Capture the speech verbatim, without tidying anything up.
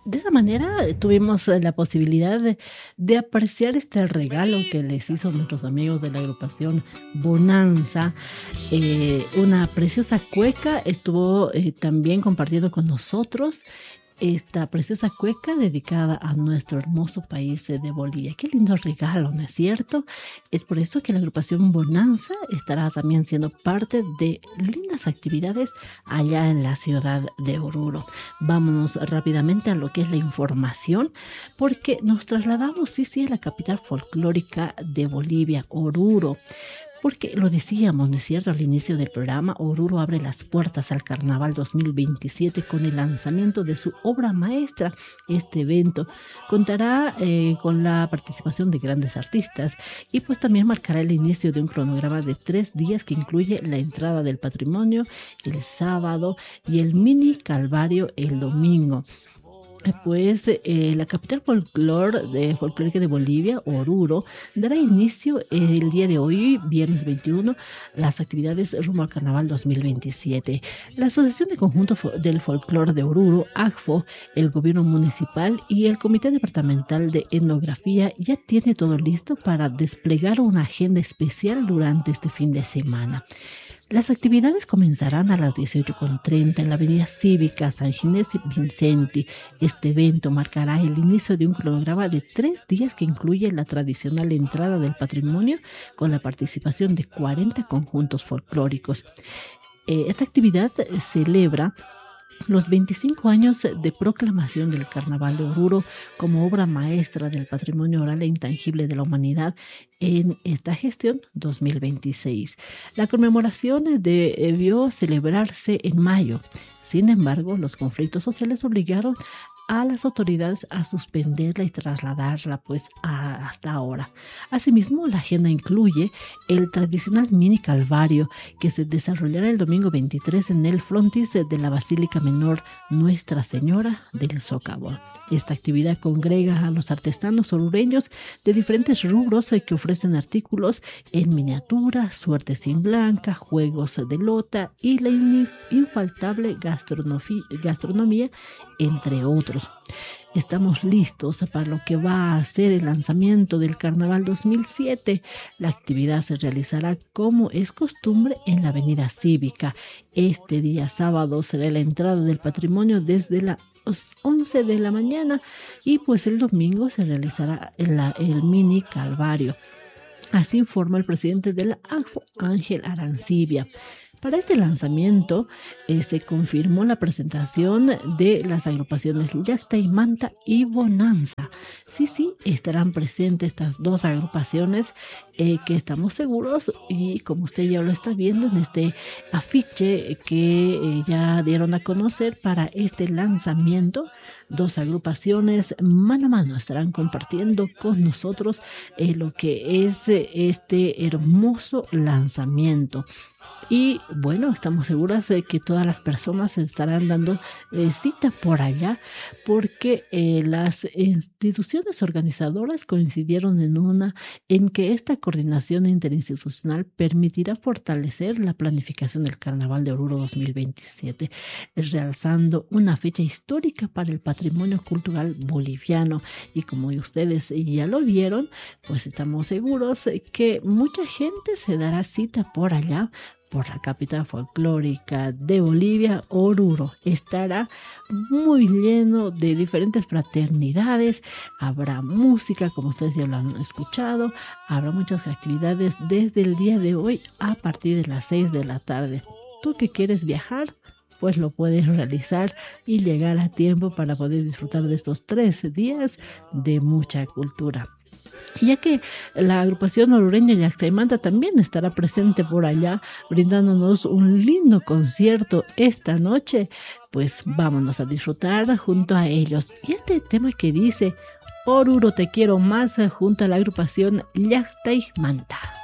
De esa manera eh, tuvimos eh, la posibilidad de, de apreciar este regalo que les hizo nuestros amigos de la agrupación Bonanza. Eh, una preciosa cueca estuvo eh, también compartiendo con nosotros esta preciosa cueca dedicada a nuestro hermoso país de Bolivia. Qué lindo regalo, ¿no es cierto? Es por eso que la agrupación Bonanza estará también siendo parte de lindas actividades allá en la ciudad de Oruro. Vámonos rápidamente a lo que es la información, porque nos trasladamos, sí, sí, a la capital folclórica de Bolivia, Oruro. Porque lo decíamos, ¿no es cierto? Al inicio del programa, Oruro abre las puertas al Carnaval dos mil veintisiete con el lanzamiento de su obra maestra. Este evento contará eh, con la participación de grandes artistas y pues también marcará el inicio de un cronograma de tres días que incluye la entrada del patrimonio el sábado y el mini calvario el domingo. Pues eh, la capital folclor de, folclórica de Bolivia, Oruro, dará inicio el día de hoy, viernes veintiuno, las actividades rumbo al Carnaval dos mil veintisiete. La Asociación de Conjunto del Folclor de Oruro, A C F O, el Gobierno Municipal y el Comité Departamental de Etnografía ya tiene todo listo para desplegar una agenda especial durante este fin de semana. Las actividades comenzarán a las dieciocho treinta en la Avenida Cívica San Ginés Vicente. Este evento marcará el inicio de un cronograma de tres días que incluye la tradicional entrada del patrimonio con la participación de cuarenta conjuntos folclóricos. Eh, esta actividad celebra los veinticinco años de proclamación del Carnaval de Oruro como obra maestra del patrimonio oral e intangible de la humanidad en esta gestión dos mil veintiséis. La conmemoración debió celebrarse en mayo. Sin embargo, los conflictos sociales obligaron a las autoridades a suspenderla y trasladarla pues a, hasta ahora. Asimismo, la agenda incluye el tradicional mini calvario que se desarrollará el domingo veintitrés en el frontis de la Basílica Menor Nuestra Señora del Socavón. Esta actividad congrega a los artesanos orureños de diferentes rubros que ofrecen artículos en miniatura, suerte sin blanca, juegos de lota y la infaltable gastronomía, entre otros. Estamos listos para lo que va a ser el lanzamiento del Carnaval dos mil siete. La actividad se realizará como es costumbre en la Avenida Cívica. Este día sábado será la entrada del patrimonio desde las once de la mañana y pues el domingo se realizará el, el mini calvario. Así informa el presidente de la A C F O, Ángel Arancibia. Para este lanzamiento eh, se confirmó la presentación de las agrupaciones Llacta y Manta y Bonanza. Sí, sí, estarán presentes estas dos agrupaciones eh, que estamos seguros y como usted ya lo está viendo en este afiche que eh, ya dieron a conocer para este lanzamiento, dos agrupaciones mano a mano estarán compartiendo con nosotros eh, lo que es eh, este hermoso lanzamiento. Y bueno, estamos seguras de que todas las personas se estarán dando eh, cita por allá porque eh, las instituciones organizadoras coincidieron en una en que esta coordinación interinstitucional permitirá fortalecer la planificación del Carnaval de Oruro dos mil veintisiete, realzando una fecha histórica para el patrimonio cultural boliviano. Y como ustedes ya lo vieron, pues estamos seguros que mucha gente se dará cita por allá, por la capital folclórica de Bolivia, Oruro. Estará muy lleno de diferentes fraternidades, habrá música, como ustedes ya lo han escuchado, habrá muchas actividades desde el día de hoy a partir de las seis de la tarde. ¿Tú que quieres viajar? Pues lo puedes realizar y llegar a tiempo para poder disfrutar de estos tres días de mucha cultura. Ya que la agrupación orureña Llacta y Manta también estará presente por allá, brindándonos un lindo concierto esta noche, pues vámonos a disfrutar junto a ellos. Y este tema que dice Oruro te quiero más, junto a la agrupación Llacta y Manta.